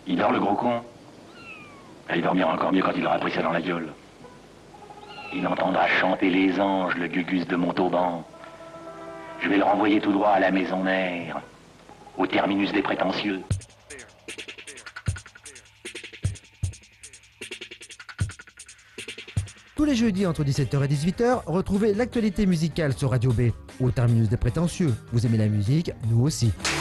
Il dort le gros con. Et il dormira encore mieux quand il aura pris ça dans la gueule. Il entendra chanter les anges, le gugus de Montauban. Je vais le renvoyer tout droit à la maison mère, au terminus des prétentieux. Tous les jeudis entre 17h et 18h, retrouvez l'actualité musicale sur Radio B. Au terminus des prétentieux. Vous aimez la musique, nous aussi.